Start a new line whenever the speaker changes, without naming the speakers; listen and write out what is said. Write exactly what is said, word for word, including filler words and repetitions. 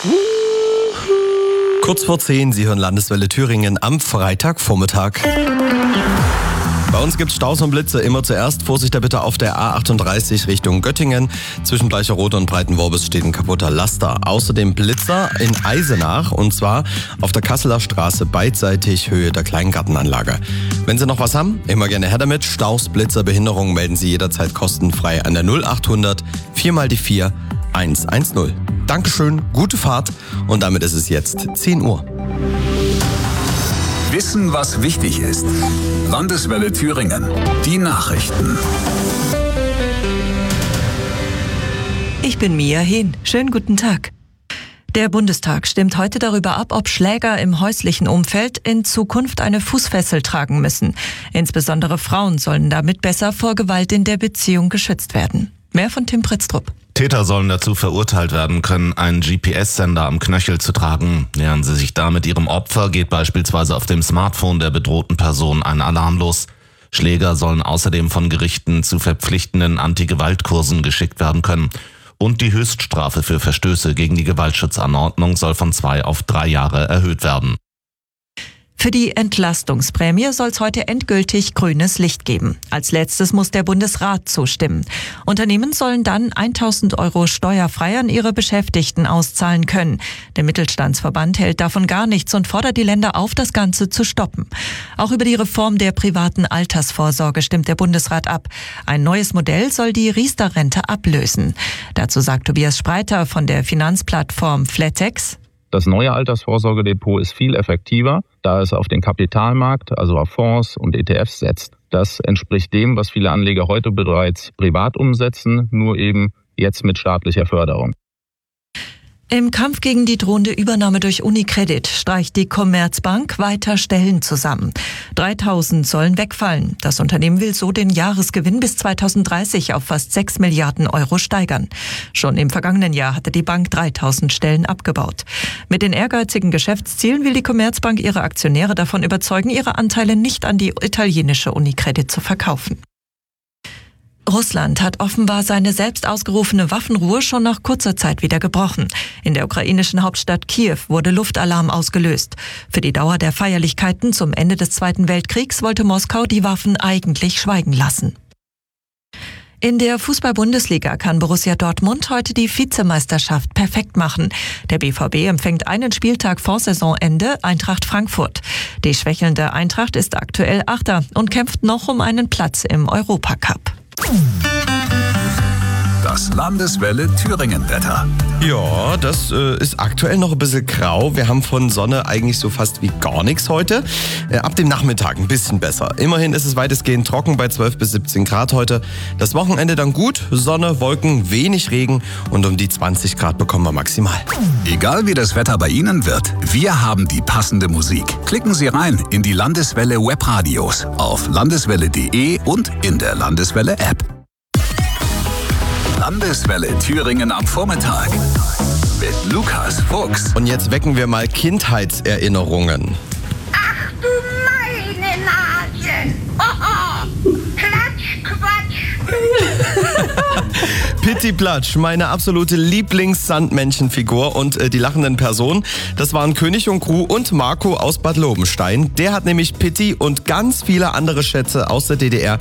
Kurz vor zehn, Sie hören Landeswelle Thüringen am Freitagvormittag. Bei uns gibt es Staus und Blitze. Immer zuerst Vorsicht bitte auf der A achtunddreißig Richtung Göttingen. Zwischen Bleicherode und Breitenworbis steht ein kaputter Laster. Außerdem Blitzer in Eisenach und zwar auf der Kasseler Straße beidseitig Höhe der Kleingartenanlage. Wenn Sie noch was haben, immer gerne her damit. Staus, Blitzer, Behinderungen melden Sie jederzeit kostenfrei an der null achthundert vier mal die vier eins eins null. Dankeschön, gute Fahrt und damit ist es jetzt zehn Uhr.
Wissen, was wichtig ist. Landeswelle Thüringen. Die Nachrichten.
Ich bin Mia Hehn. Schönen guten Tag. Der Bundestag stimmt heute darüber ab, ob Schläger im häuslichen Umfeld in Zukunft eine Fußfessel tragen müssen. Insbesondere Frauen sollen damit besser vor Gewalt in der Beziehung geschützt werden. Mehr von Tim Pritztrup.
Täter sollen dazu verurteilt werden können, einen G P S-Sender am Knöchel zu tragen. Nähern sie sich damit ihrem Opfer, geht beispielsweise auf dem Smartphone der bedrohten Person ein Alarm los. Schläger sollen außerdem von Gerichten zu verpflichtenden Anti-Gewalt-Kursen geschickt werden können. Und die Höchststrafe für Verstöße gegen die Gewaltschutzanordnung soll von zwei auf drei Jahre erhöht werden.
Für die Entlastungsprämie soll es heute endgültig grünes Licht geben. Als letztes muss der Bundesrat zustimmen. Unternehmen sollen dann tausend Euro steuerfrei an ihre Beschäftigten auszahlen können. Der Mittelstandsverband hält davon gar nichts und fordert die Länder auf, das Ganze zu stoppen. Auch über die Reform der privaten Altersvorsorge stimmt der Bundesrat ab. Ein neues Modell soll die Riester-Rente ablösen. Dazu sagt Tobias Spreiter von der Finanzplattform Flatex:
Das neue Altersvorsorgedepot ist viel effektiver, da es auf den Kapitalmarkt, also auf Fonds und E T Fs setzt. Das entspricht dem, was viele Anleger heute bereits privat umsetzen, nur eben jetzt mit staatlicher Förderung.
Im Kampf gegen die drohende Übernahme durch UniCredit streicht die Commerzbank weiter Stellen zusammen. dreitausend sollen wegfallen. Das Unternehmen will so den Jahresgewinn bis zweitausenddreißig auf fast sechs Milliarden Euro steigern. Schon im vergangenen Jahr hatte die Bank dreitausend Stellen abgebaut. Mit den ehrgeizigen Geschäftszielen will die Commerzbank ihre Aktionäre davon überzeugen, ihre Anteile nicht an die italienische UniCredit zu verkaufen. Russland hat offenbar seine selbst ausgerufene Waffenruhe schon nach kurzer Zeit wieder gebrochen. In der ukrainischen Hauptstadt Kiew wurde Luftalarm ausgelöst. Für die Dauer der Feierlichkeiten zum Ende des Zweiten Weltkriegs wollte Moskau die Waffen eigentlich schweigen lassen. In der Fußball-Bundesliga kann Borussia Dortmund heute die Vizemeisterschaft perfekt machen. Der B V B empfängt einen Spieltag vor Saisonende Eintracht Frankfurt. Die schwächelnde Eintracht ist aktuell Achter und kämpft noch um einen Platz im Europacup.
Das Landeswelle Thüringen-Wetter.
Ja, das äh, ist aktuell noch ein bisschen grau. Wir haben von Sonne eigentlich so fast wie gar nichts heute. Äh, ab dem Nachmittag ein bisschen besser. Immerhin ist es weitestgehend trocken bei zwölf bis siebzehn Grad heute. Das Wochenende dann gut. Sonne, Wolken, wenig Regen und um die zwanzig Grad bekommen wir maximal.
Egal wie das Wetter bei Ihnen wird, wir haben die passende Musik. Klicken Sie rein in die Landeswelle Webradios auf landeswelle punkt de und in der Landeswelle App. Landeswelle Thüringen am Vormittag mit Lukas Fuchs.
Und jetzt wecken wir mal Kindheitserinnerungen.
Ach du meine Nase! Hoho! Klatsch, Quatsch!
Pitti Platsch, meine absolute Lieblings-Sandmännchenfigur und äh, die lachenden Personen, das waren König und Crew und Marco aus Bad Lobenstein. Der hat nämlich Pitti und ganz viele andere Schätze aus der D D R